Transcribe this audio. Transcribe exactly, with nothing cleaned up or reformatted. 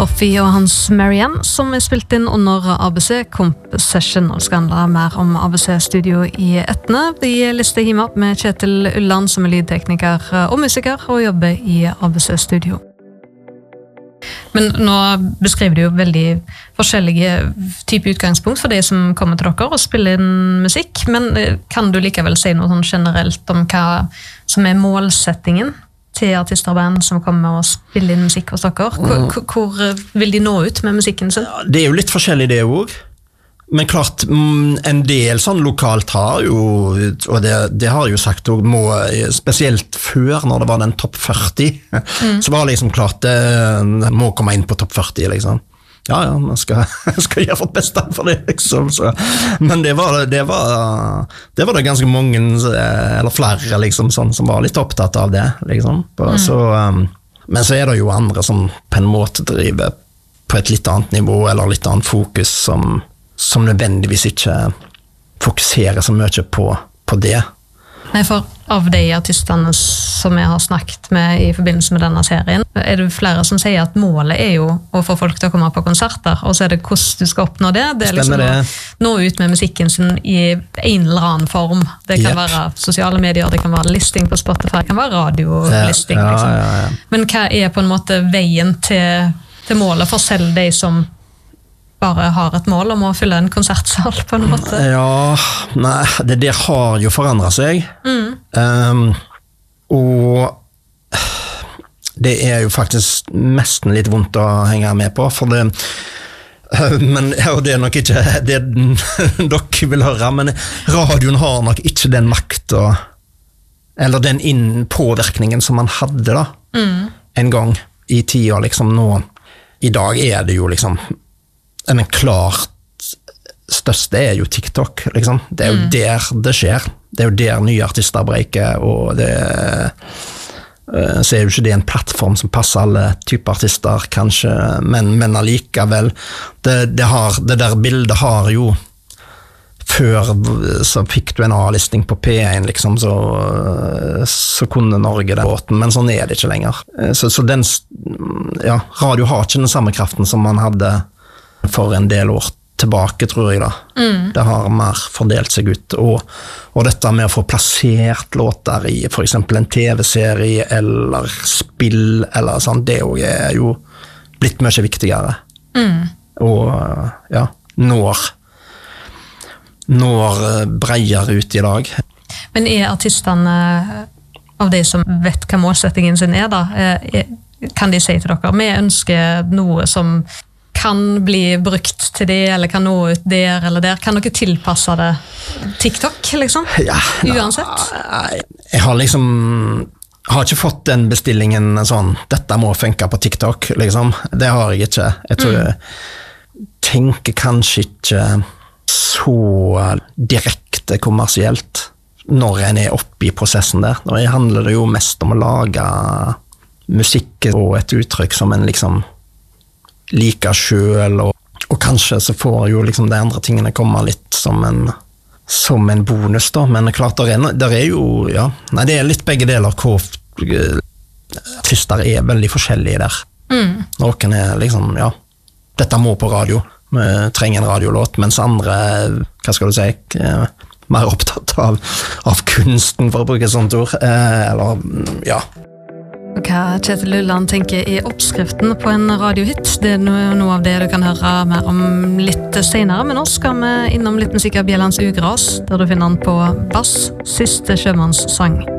Offie og hans Marianne, som er spilt inn under A B C Comp Session, og skal handle mer om A B C-studio i Etne. De lister hjemme med Kjetil Ulland, som er lydtekniker og musiker, og jobber i A B C-studio. Men nå beskriver du jo veldig forskjellige typer utgangspunkt for de som kommer til dere og spiller inn musikk, men kan du likevel si noe sånn generelt om hva som er målsettingen til artister og band som kommer og spiller inn musikk hos dere? Hvor, hvor vil de nå ut med musikken sin? Ja, det er jo litt forskjellig det også. Men klart, en del sånn lokalt har jo, og det, det har jo sagt også, må, spesielt før når det var den topp førti, mm. så var det liksom klart, det må komme inn på topp førti, liksom. Ja, ja, man skal, skal gjøre vårt beste for det, liksom. Så. Men det var det, var, det var det ganske mange, eller flere, liksom, sånn, som var litt opptatt av det, liksom. Mm. Så, um, men så er det jo andre som på en måte driver på et litt annet nivå, eller litt annet fokus, som, som nødvendigvis ikke fokuserer så mye på, på det. Nei, for av de artistene som jeg har snakket med i forbindelse med denne serien, er det flere som sier at målet er jo å få folk til å komme på konserter, og så er det hvordan du skal oppnå det. Det er liksom det. Å nå ut med musikken sin i en eller annen form. Det kan yep. være sosiale medier, det kan være listing på Spotify, det kan være radiolisting. Ja, liksom. ja, ja, ja. Men hva er på en måte veien til, til målet for selv de som bare har et mål om å fylle en konsertsal på en måte? Ja, nei, det der har jo forandret seg. Mm. Um, og det er jo faktisk nesten litt vondt å henge med på, for det, uh, men, og det er nok ikke det dere vil høre, men radioen har nok ikke den makta, eller den inn påvirkningen som man hadde da, mm. en gang i tida, liksom nå. I dag er det jo liksom men klart største er jo TikTok, liksom. Det er jo mm. der det skjer. Det er jo der nye artister breaker, og det uh, så er jo ikke det en plattform som passer alle typer artister, kanskje, men, men allikevel, det, det, har, det der bildet har jo før så fikk du en A-listing på P én, liksom, så, så kunne Norge den båten, men sånn er det ikke lenger. Så, så den, ja, radio har ikke den samme kraften som man hadde for en del år tilbake, tror jeg da. Mm. Det har mer fordelt seg ut, og, og dette med å få plassert låter i for eksempel en T V-serie eller spill eller sånn, det er jo blitt mye viktigere. Mm. Og ja, når når breiere ut i dag. Men er artistene av de som vet hva målsettingen sin er da, kan de si til dere, vi ønsker noe som kan bli brukt til det, eller kan nå ut der eller der. Kan dere tilpasse det TikTok, liksom? Ja, uansett? Nei, jeg har liksom har ikke fått den bestillingen sånn, dette må funke på TikTok, liksom. Det har jeg ikke. Jeg tror mm. jeg tenker kanskje ikke så direkte kommersielt når en er oppe i prosessen der. Når jeg handler det jo mest om å lage musikk og et uttrykk som en liksom liker selv, og, og kanskje så får jo liksom de andre tingene komme litt som en, som en bonus da, men klart der er, der er jo, ja, nei, det er litt begge deler hvor artister er veldig forskjellige der. Mm. Noen er liksom, ja, dette må på radio, vi trenger en radiolåt, mens andre, hva skal du si, er mer opptatt av, av kunsten, for å bruke et sånt ord, eh, eller, ja. Hva Kjetil Ulland tenker i oppskriften på en radiohit, det er noe av det du kan høre mer om litt senere, men nå skal vi innom litt musikk av Bjellands Ugras, der du finner den på Bass, Siste Sjømanns sang.